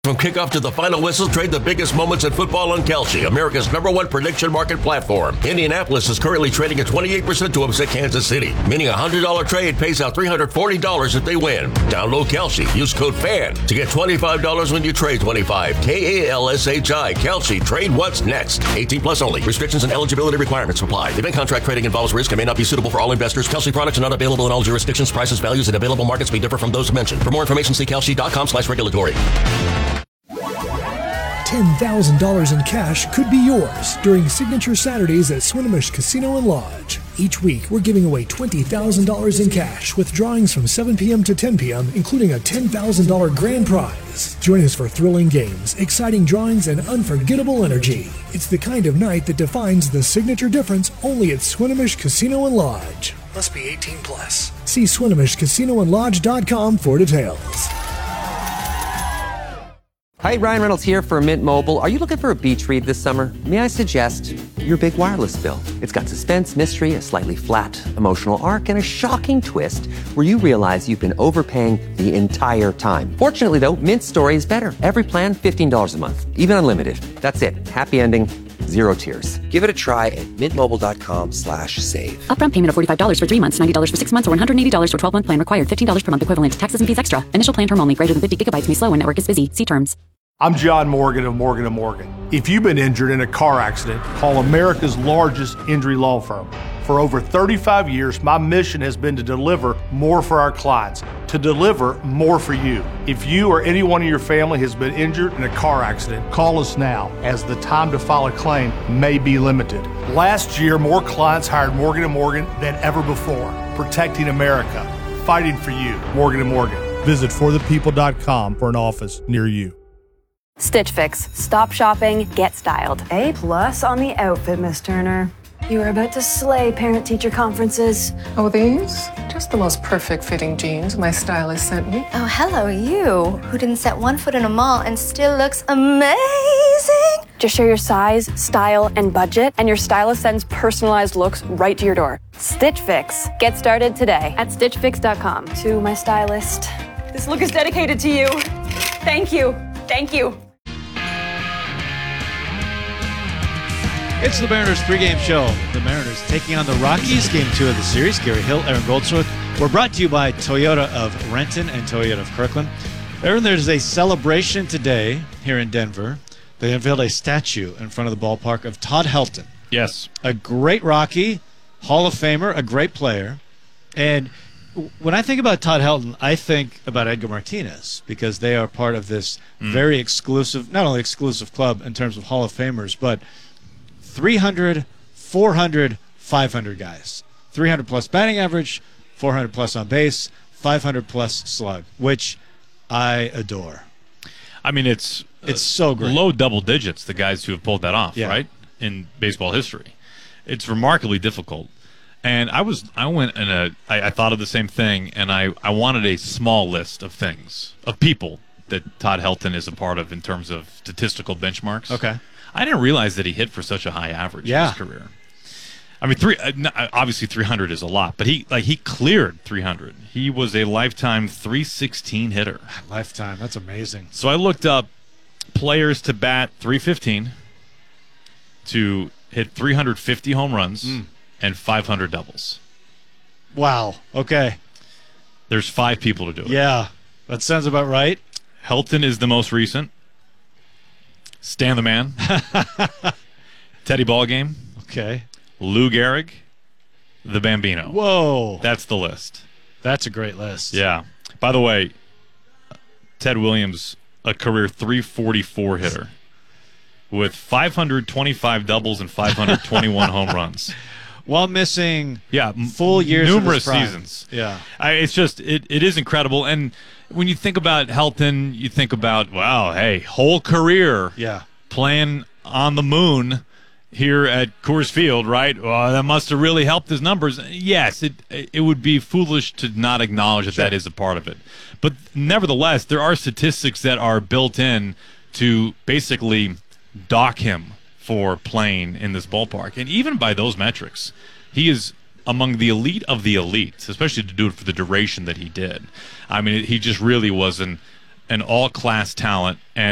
From kickoff to the final whistle, trade the biggest moments in football on Kalshi, America's #1 prediction market platform. Indianapolis is currently trading at 28% to upset Kansas City, meaning a $100 trade pays out $340 if they win. Download Kalshi. Use code FAN to get $25 when you trade 25. KALSHI. Kalshi. Trade what's next. 18 plus only. Restrictions and eligibility requirements apply. Event contract trading involves risk and may not be suitable for all investors. Kalshi products are not available in all jurisdictions. Prices, values, and available markets may differ from those mentioned. For more information, see kalshi.com/regulatory. $10,000 in cash could be yours during Signature Saturdays at Swinomish Casino and Lodge. Each week, we're giving away $20,000 in cash with drawings from 7 p.m. to 10 p.m., including a $10,000 grand prize. Join us for thrilling games, exciting drawings, and unforgettable energy. It's the kind of night that defines the signature difference only at Swinomish Casino and Lodge. Must be 18 plus. See SwinomishCasinoandLodge.com for details. Hi, Ryan Reynolds here for Mint Mobile. Are you looking for a beach read this summer? May I suggest your big wireless bill? It's got suspense, mystery, a slightly flat emotional arc, and a shocking twist where you realize you've been overpaying the entire time. Fortunately, though, Mint's story is better. Every plan, $15 a month, even unlimited. That's it. Happy ending. Zero tears. Give it a try at mintmobile.com/save. Upfront payment of $45 for 3 months, $90 for 6 months, or $180 for 12-month plan required. $15 per month equivalent. Taxes and fees extra. Initial plan term only. Greater than 50 gigabytes may slow when network is busy. See terms. I'm John Morgan of Morgan & Morgan. If you've been injured in a car accident, call America's largest injury law firm. For over 35 years, my mission has been to deliver more for our clients, to deliver more for you. If you or anyone in your family has been injured in a car accident, call us now, as the time to file a claim may be limited. Last year, more clients hired Morgan & Morgan than ever before, protecting America, fighting for you. Morgan & Morgan. Visit forthepeople.com for an office near you. Stitch Fix. Stop shopping, get styled. A+ on the outfit, Miss Turner. You are about to slay parent-teacher conferences. Oh, these? Just the most perfect fitting jeans my stylist sent me. Oh, hello, you, who didn't set one foot in a mall and still looks amazing. Just share your size, style, and budget, and your stylist sends personalized looks right to your door. Stitch Fix. Get started today at stitchfix.com. To my stylist. This look is dedicated to you. Thank you. Thank you. It's the Mariners pregame show. The Mariners taking on the Rockies, game 2 of the series. Gary Hill, Aaron Goldsmith. We're brought to you by Toyota of Renton and Toyota of Kirkland. Aaron, there's a celebration today here in Denver. They unveiled a statue in front of the ballpark of Todd Helton. Yes. A great Rocky, Hall of Famer, a great player. And when I think about Todd Helton, I think about Edgar Martinez, because they are part of this very exclusive, not only exclusive club in terms of Hall of Famers, but 300, 400, 500 guys. 300 plus batting average, 400 plus on base, 500 plus slug, which I adore. I mean, it's so great. Low double digits, the guys who have pulled that off, Yeah. right, in baseball history. It's remarkably difficult. And I thought of the same thing, and I wanted a small list of things, of people that Todd Helton is a part of in terms of statistical benchmarks. Okay. I didn't realize that he hit for such a high average in his career. I mean, obviously 300 is a lot, but he cleared 300. He was a lifetime 316 hitter. Lifetime, that's amazing. So I looked up players to bat 315, to hit 350 home runs, and 500 doubles. Wow. Okay. There's 5 people to do it. Yeah, that sounds about right. Helton is the most recent. Stan the Man. Teddy Ballgame. Okay. Lou Gehrig. The Bambino. Whoa. That's the list. That's a great list. Yeah. By the way, Ted Williams, a career 344 hitter with 525 doubles and 521 home runs. While missing full years numerous of his prime. seasons. Yeah. It's just, it is incredible. And when you think about Helton, you think about, wow, hey, whole career playing on the moon here at Coors Field, right? Well, that must have really helped his numbers. Yes, it would be foolish to not acknowledge that that is a part of it. But nevertheless, there are statistics that are built in to basically dock him for playing in this ballpark. And even by those metrics, he is among the elite of the elites, especially to do it for the duration that he did. I mean, he just really was an all-class talent. And